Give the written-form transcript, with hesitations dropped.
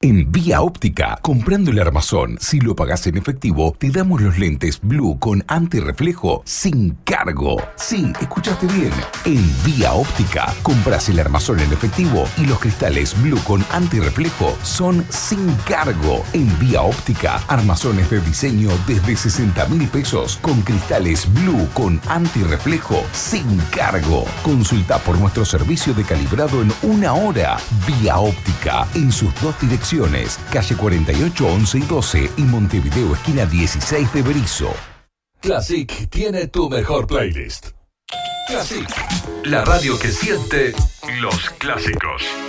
En Vía Óptica, comprando el armazón, si lo pagás en efectivo, te damos los lentes Blue con antirreflejo sin cargo. Sí, escuchaste bien. En Vía Óptica, compras el armazón en efectivo y los cristales Blue con antirreflejo son sin cargo. En Vía Óptica, armazones de diseño desde 60.000 pesos con cristales Blue con antirreflejo sin cargo. Consulta por nuestro servicio de calibrado en 1 hora. Vía Óptica, en sus 2 direcciones, calle 48, 11 y 12 y Montevideo, esquina 16 de Berizo. Classic tiene tu mejor playlist. Classic, la radio que siente los clásicos.